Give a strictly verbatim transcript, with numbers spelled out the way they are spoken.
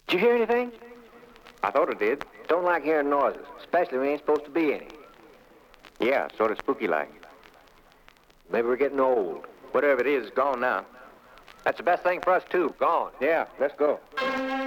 Did you hear anything? I thought it did. Don't like hearing noises, especially when ain't supposed to be any. Yeah, sort of spooky-like. Maybe we're getting old. Whatever it is, it's gone now. That's the best thing for us, too. Gone. Yeah, let's go.